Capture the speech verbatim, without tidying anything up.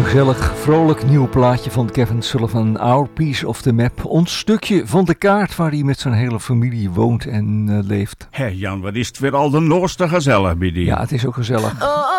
gezellig, vrolijk nieuw plaatje van Kevin Sullivan, Our Piece of the Map. Ons stukje van de kaart waar hij met zijn hele familie woont en uh, leeft. Hé Jan, wat is het weer al de noorste gezellig bij die? Ja, het is ook gezellig. Oh,